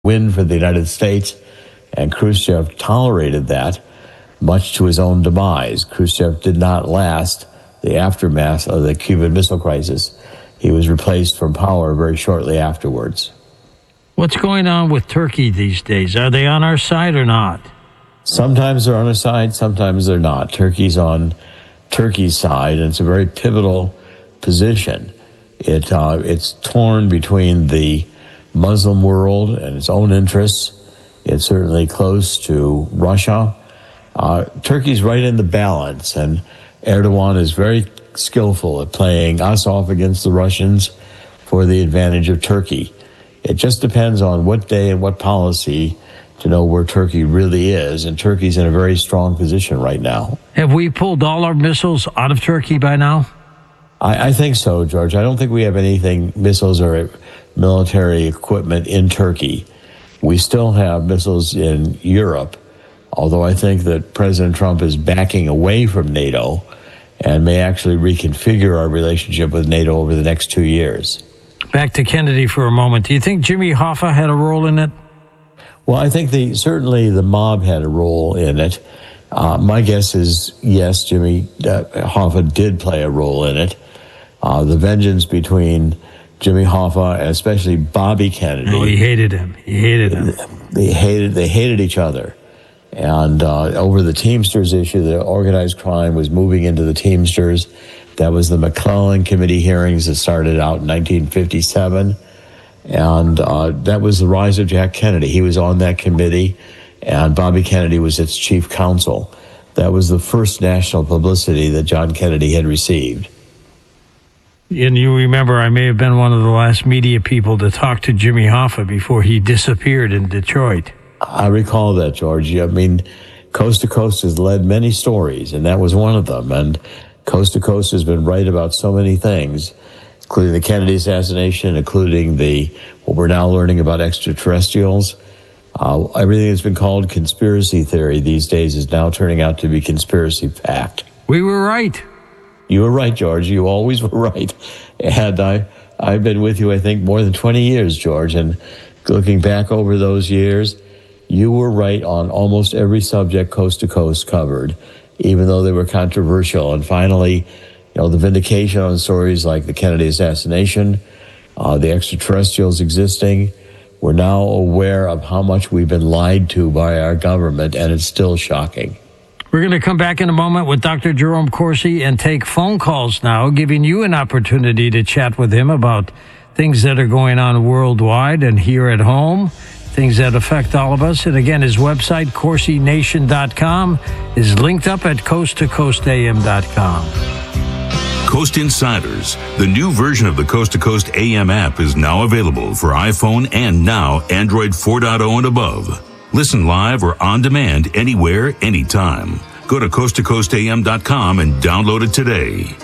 win for the United States, and Khrushchev tolerated that, much to his own demise. Khrushchev did not last the aftermath of the Cuban Missile Crisis. He was replaced from power very shortly afterwards. What's going on with Turkey these days? Are they on our side or not? Sometimes they're on our side, sometimes they're not. Turkey's on Turkey's side, and it's a very pivotal position. It's torn between the Muslim world and its own interests. It's certainly close to Russia. Turkey's right in the balance, and Erdogan is very skillful at playing us off against the Russians for the advantage of Turkey. It just depends on what day and what policy to know where Turkey really is, and Turkey's in a very strong position right now. Have we pulled all our missiles out of Turkey by now? I think so, George. I don't think we have anything, missiles or military equipment in Turkey. We still have missiles in Europe, although I think that President Trump is backing away from NATO and may actually reconfigure our relationship with NATO over the next 2 years. Back to Kennedy for a moment. Do you think Jimmy Hoffa had a role in it? Well, I think certainly the mob had a role in it. My guess is, yes, Jimmy Hoffa did play a role in it. The vengeance between Jimmy Hoffa and especially Bobby Kennedy. Oh, he hated him. They hated each other. And over the Teamsters issue, the organized crime was moving into the Teamsters. That was the McClellan Committee hearings that started out in 1957. And that was the rise of Jack Kennedy. He was on that committee, and Bobby Kennedy was its chief counsel. That was the first national publicity that John Kennedy had received. And you remember, I may have been one of the last media people to talk to Jimmy Hoffa before he disappeared in Detroit. I recall that, George. I mean, Coast to Coast has led many stories, and that was one of them. And Coast to Coast has been right about so many things, including the Kennedy assassination, including what we're now learning about extraterrestrials. Everything that's been called conspiracy theory these days is now turning out to be conspiracy fact. We were right. You were right, George. You always were right. And I've been with you, I think, more than 20 years, George. And looking back over those years, you were right on almost every subject Coast to Coast covered, even though they were controversial. And finally, the vindication on stories like the Kennedy assassination, the extraterrestrials existing. We're now aware of how much we've been lied to by our government, and it's still shocking. We're going to come back in a moment with Dr. Jerome Corsi and take phone calls now, giving you an opportunity to chat with him about things that are going on worldwide and here at home, things that affect all of us. And again, his website, CorsiNation.com, is linked up at coasttocoastam.com. Coast Insiders, the new version of the Coast to Coast AM app, is now available for iPhone and now Android 4.0 and above. Listen live or on demand anywhere, anytime. Go to coasttocoastam.com and download it today.